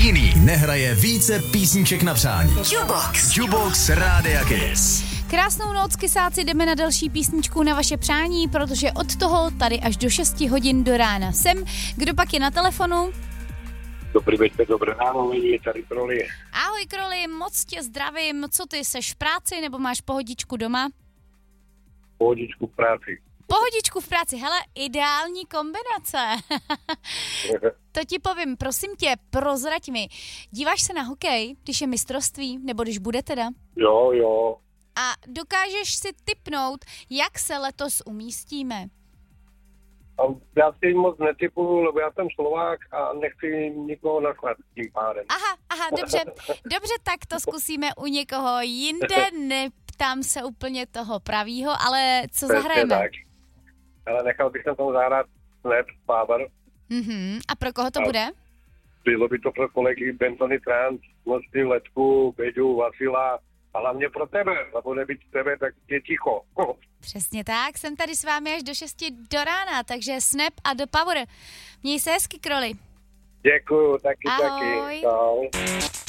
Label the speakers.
Speaker 1: jiný nehraje více písniček na přání. Jukebox Rádia Kiss.
Speaker 2: Krásnou noc, kysáci, jdeme na další písničku na vaše přání, protože od toho tady až do 6 hodin do rána jsem. Kdo pak je na telefonu?
Speaker 3: Dobrý večer, dobré ráno, je tady Kroli.
Speaker 2: Ahoj Kroli, moc tě zdravím. Co ty, seš v práci nebo máš pohodičku doma?
Speaker 3: Pohodičku v práci.
Speaker 2: Pohodičku v práci, hele, ideální kombinace. To ti povím, prosím tě, prozrať mi. Díváš se na hokej, když je mistrovství, nebo když bude teda?
Speaker 3: Jo.
Speaker 2: A dokážeš si tipnout, jak se letos umístíme?
Speaker 3: Já si moc netipuju, lebo já jsem Slovák a nechci nikoho nachvat tím pádem.
Speaker 2: Aha, dobře, tak to zkusíme u někoho jinde, neptám se úplně toho pravýho, ale co zahrajeme?
Speaker 3: Tak. Ale nechal bych tam zahrát Snap Power.
Speaker 2: A pro koho to bude?
Speaker 3: Bylo by to pro kolegy Bentony Trans, Mosty, Letku, Beďu, Vasila a hlavně pro tebe, lebo nebýt tebe, tak je ticho.
Speaker 2: Přesně tak, jsem tady s vámi až do 6 do rána, takže Snap a The Power. Měj se hezky, Kroli.
Speaker 3: Děkuju, taky.
Speaker 2: Ahoj.
Speaker 3: Ahoj.